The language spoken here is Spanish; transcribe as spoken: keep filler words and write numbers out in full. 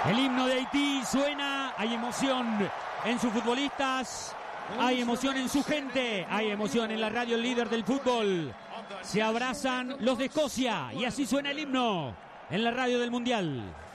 El himno de Haití suena, hay emoción en sus futbolistas, hay emoción en su gente, hay emoción en la radio, el líder del fútbol. Se abrazan los de Escocia y así suena el himno en la radio del Mundial.